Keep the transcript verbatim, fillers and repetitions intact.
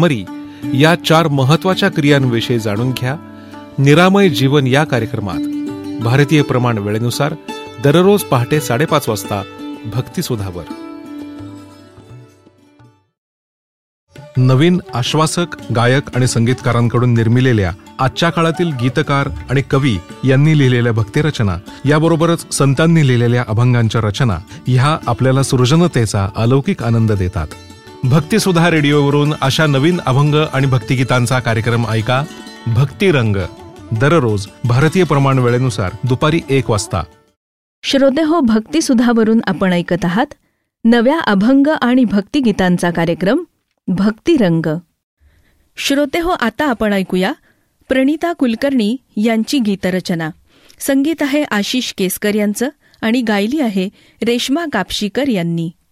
भ्रामरी या चार महत्वाच्या क्रियांविषयी जाणून घ्या. निरामय जीवन या कार्यक्रमात भारतीय प्रमाण वेळेनुसार दररोज पहाटे साडेपाच वाजता भक्तिसुधावर. नवीन आश्वासक गायक आणि संगीतकारांकडून निर्मिलेल्या आजच्या काळातील गीतकार आणि कवी यांनी लिहिलेल्या भक्तिरचना याबरोबरच संतांनी लिहिलेल्या अभंगांच्या रचना ह्या आपल्याला सृजनतेचा अलौकिक आनंद देतात. भक्तिसुधा रेडिओवरून अशा नवीन अभंग आणि भक्तिगीतांचा कार्यक्रम ऐका. भक्तिरंग दररोज भारतीय प्रमाण वेळेनुसार दुपारी एक वाजता. श्रोते हो, भक्तिसुधावरून आपण ऐकत आहात नव्या अभंग आणि भक्तिगीतांचा कार्यक्रम भक्तिरंग. श्रोते हो, आता आपण ऐकूया प्रणिता कुलकर्णी यांची गीतरचना. संगीत आहे आशिष केसकर यांचं आणि गायली आहे रेश्मा कापशीकर यांनी.